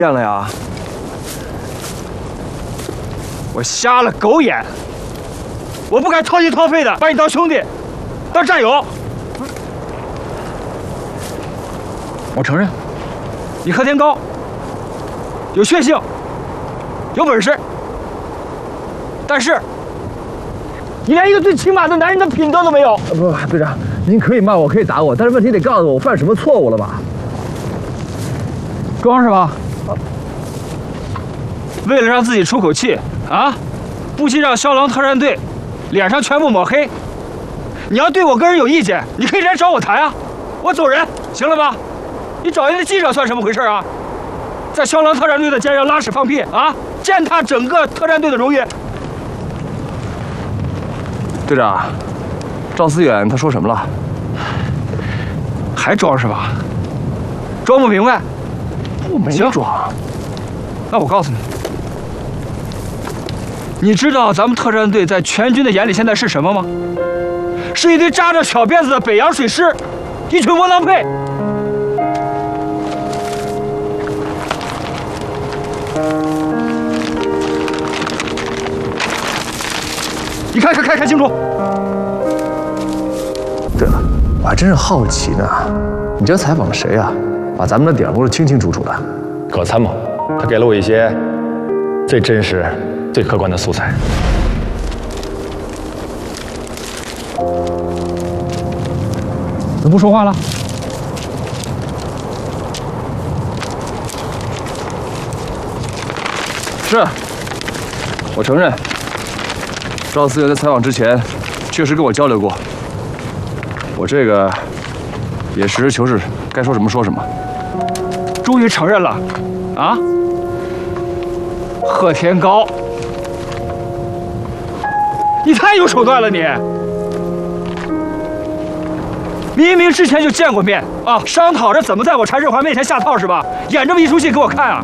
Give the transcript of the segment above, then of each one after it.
见了呀！我瞎了狗眼，我不该掏心掏肺的把你当兄弟，当战友。我承认，你何天高，有血性，有本事，但是你连一个最起码的男人的品德都没有。 不，队长，您可以骂我，可以打我，但是问题得告诉我犯什么错误了吧？ 装是吧？为了让自己出口气啊，不惜让消狼特战队脸上全部抹黑。你要对我个人有意见，你可以来找我谈啊，我走人，行了吧？你找一个记者算什么回事啊？在消狼特战队的肩上拉屎放屁啊，践踏整个特战队的荣誉。 队长，赵思远他说什么了？ 还装是吧？装不明白？ 我没装。 那我告诉你，你知道咱们特战队在全军的眼里现在是什么吗？是一堆扎着小辫子的北洋水师，一群窝囊废。你看清楚。 对了，我还真是好奇呢，你这采访谁啊？把咱们的点摸得清清楚楚的。 可参谋，他给了我一些最真实、最客观的素材。 怎么不说话了？ 是，我承认，赵思远在采访之前确实跟我交流过。我这个也实事求是，该说什么说什么。 终于承认了，啊？贺天高，你太有手段了你！明明之前就见过面啊，商讨着怎么在我陈世华面前下套是吧？演这么一出戏给我看啊！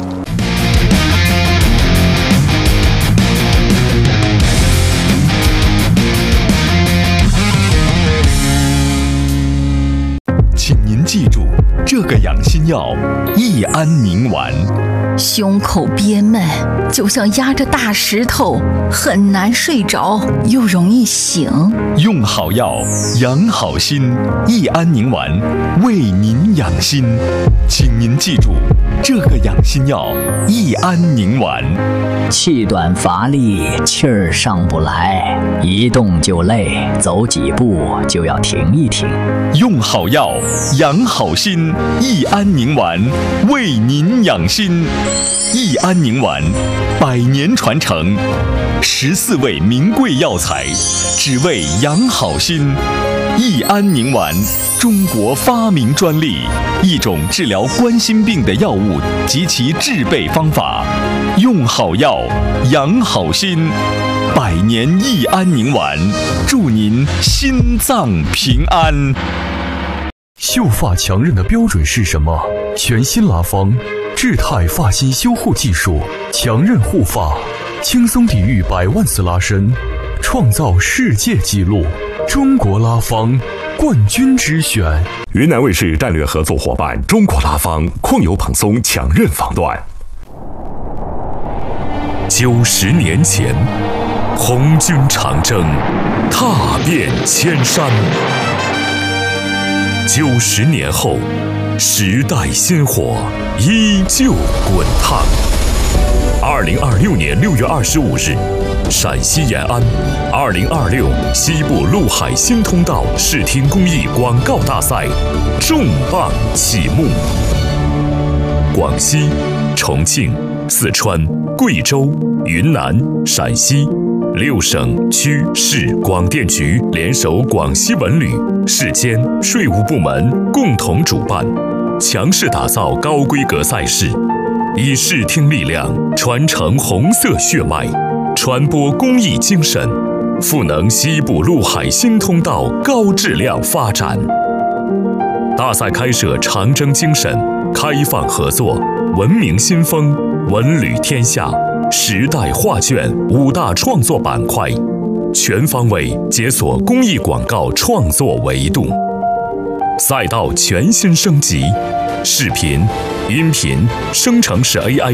请您记住，这个养心药益安宁丸。 胸口憋闷，就像压着大石头，很难睡着，又容易醒。 用好药，养好心，益安宁丸为您养心。请您记住，这个养心药益安宁丸。 气短乏力，气儿上不来，一动就累，走几步就要停一停。 用好药，养好心，益安宁丸为您养心。益安宁丸100年传承，14味名贵药材，只为养好心。益安宁丸，中国发明专利，一种治疗冠心病的药物及其制备方法。用好药，养好心。100年益安宁丸，祝您心脏平安。 秀发强韧的标准是什么？全新拉芳智泰发型修护技术，强韧护发，轻松抵御100万次拉伸，创造世界纪录。中国拉芳冠军之选。 云南卫视战略合作伙伴中国拉芳控油蓬松强韧防断。90年前，红军长征踏遍千山。90年后，时代鲜活依旧滚烫。2026年6月25日，陕西延安2026西部陆海新通道视听公益广告大赛重磅启幕。广西、重庆、四川、贵州、云南、陕西6省区市广电局联手广西文旅、市监、税务部门共同主办，强势打造高规格赛事，以视听力量传承红色血脉，传播公益精神，赋能西部陆海新通道高质量发展。大赛开设长征精神、开放合作、文明新风、文旅天下、时代画卷5大创作板块，全方位解锁公益广告创作维度。赛道全新升级，视频、音频、生成式 AI